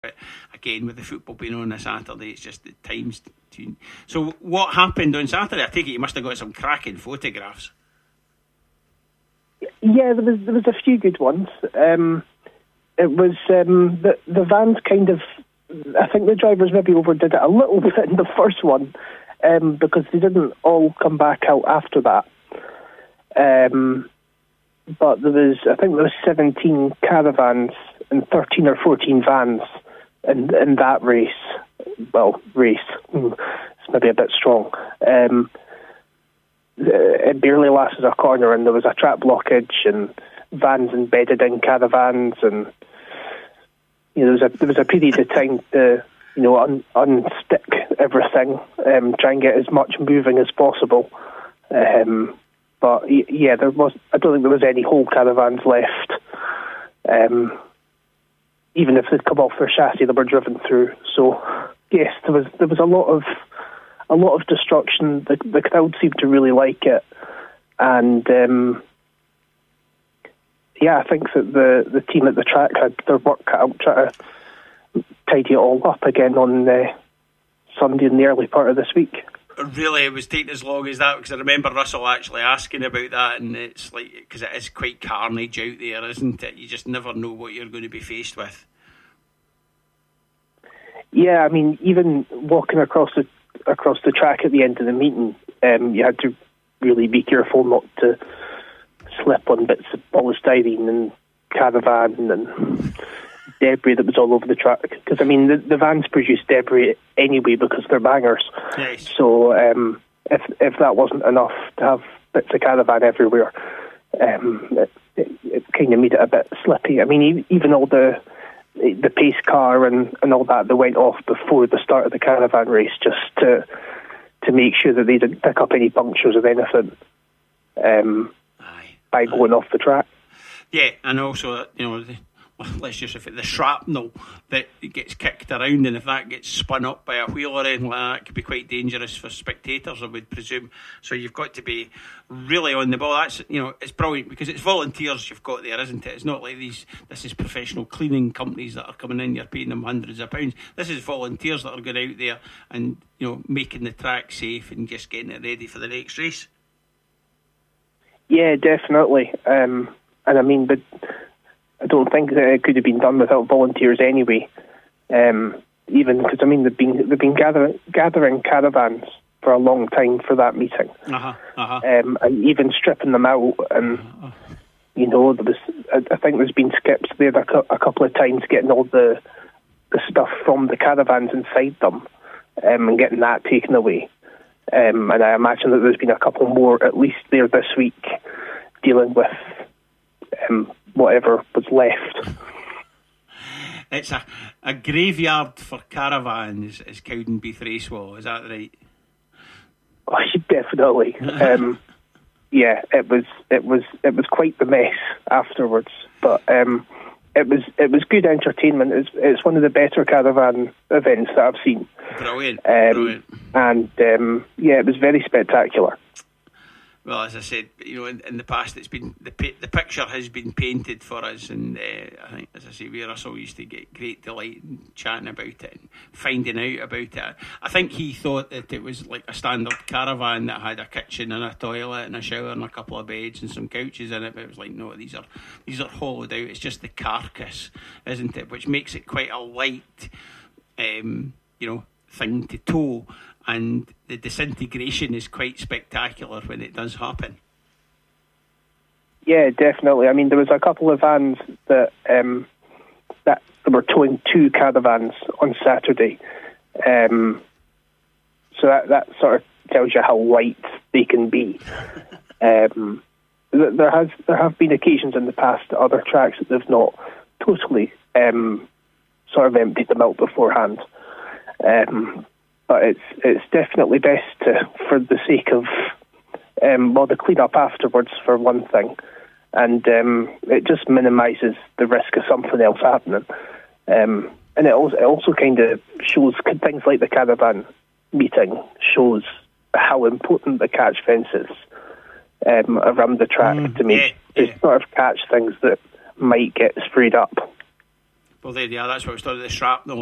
again with the football being on Saturday, it's just the times. So what happened on Saturday? I take it you must have got some cracking photographs. Yeah, there was a few good ones. It was the vans kind of. I think the drivers maybe overdid it a little bit in the first one because they didn't all come back out after that. But I think there was 17 caravans and 13 or 14 vans in that race. Well, race. It's maybe a bit strong. It barely lasted a corner, and there was a track blockage and vans embedded in caravans, and there was a period of time to unstick everything, try and get as much moving as possible. But yeah, I don't think there was any whole caravans left. Even if they'd come off their chassis, they were driven through. So yes, there was a lot of destruction. The crowd seemed to really like it, and I think that the team at the track had their work cut out trying to tidy it all up again on Sunday in the early part of this week. Really, it was taking as long as that, because I remember Russell actually asking about that, and it's like, because it is quite carnage out there, isn't it? You just never know what you're going to be faced with. Yeah, I mean, even walking across the track at the end of the meeting, you had to really be careful not to slip on bits of polystyrene and caravan and debris that was all over the track. Because, I mean, the vans produce debris anyway because they're bangers. Nice. So if that wasn't enough to have bits of caravan everywhere, it kind of made it a bit slippy. I mean, even all the pace car and all that went off before the start of the caravan race just to make sure that they didn't pick up any punctures of anything by going off the track. Yeah, and also, let's just say the shrapnel that gets kicked around, and if that gets spun up by a wheel or anything like that, it could be quite dangerous for spectators, I would presume. So you've got to be really on the ball. That's, it's brilliant because it's volunteers you've got there, isn't it? It's not like this is professional cleaning companies that are coming in, you're paying them hundreds of pounds. This is volunteers that are going out there and making the track safe and just getting it ready for the next race. Yeah, definitely. And I mean, but I don't think that it could have been done without volunteers anyway. Even because, I mean, they've been gathering caravans for a long time for that meeting, and even stripping them out. And there was, I think there's been skips there a couple of times, getting all the stuff from the caravans inside them, and getting that taken away. And I imagine that there's been a couple more at least there this week dealing with whatever was left. It's a graveyard for caravans, is Cowdenbeath Racewall, is that right? Oh, definitely. Yeah, it was quite the mess afterwards, but it was good entertainment. It's one of the better caravan events that I've seen. Brilliant. And it was very spectacular. Well, as I said, in the past, it's been the picture has been painted for us, and I think, as I say, we Russell used to get great delight in chatting about it and finding out about it. I think he thought that it was like a standard caravan that had a kitchen and a toilet and a shower and a couple of beds and some couches in it, but it was like, no, these are hollowed out. It's just the carcass, isn't it? Which makes it quite a light, thing to tow. And the disintegration is quite spectacular when it does happen. Yeah, definitely. I mean, there was a couple of vans that were towing two caravans on Saturday. So that sort of tells you how light they can be. There have been occasions in the past at other tracks that they've not totally sort of emptied them out beforehand. But it's definitely best for the sake of the clean-up afterwards, for one thing, and it just minimises the risk of something else happening. And it also kind of shows things like the caravan meeting shows how important the catch fence is around the track to make to sort of catch things that might get sprayed up. Well, there you are. That's what we started the shrapnel